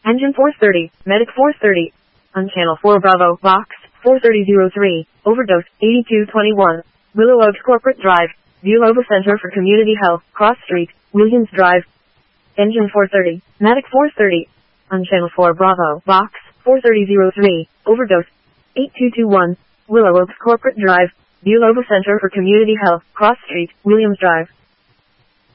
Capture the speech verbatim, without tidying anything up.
Engine four thirty, Medic four thirty. On Channel four Bravo, Box four thirty zero three, Overdose, eighty-two twenty-one. Willow Oaks Corporate Drive, Buloba Center for Community Health, Cross Street, Williams Drive. Engine four thirty, Medic four thirty. On Channel four Bravo, Box four thirty zero three, Overdose, eighty-two twenty-one. Willow Oaks Corporate Drive, Buloba Center for Community Health, Cross Street, Williams Drive.